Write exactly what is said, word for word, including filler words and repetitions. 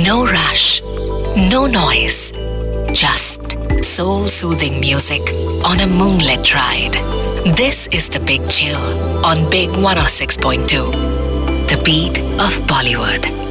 No rush, no noise, just soul-soothing music on a moonlit ride. This is The Big Chill on Big one oh six point two, the beat of Bollywood.